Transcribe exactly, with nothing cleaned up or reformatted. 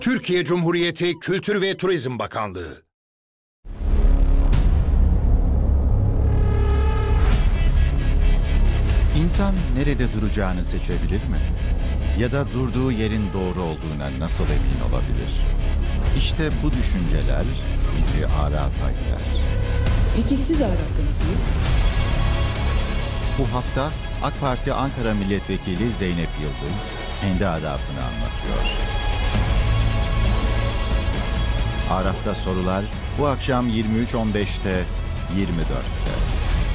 Türkiye Cumhuriyeti Kültür ve Turizm Bakanlığı. İnsan nerede duracağını seçebilir mi? Ya da durduğu yerin doğru olduğuna nasıl emin olabilir? İşte bu düşünceler bizi Araf'a iter. Peki siz Araf'ta mısınız? Bu hafta AK Parti Ankara Milletvekili Zeynep Yıldız kendi Araf'ını anlatıyor. Araf'ta sorular bu akşam yirmi üç on beşte yirmi dörtte.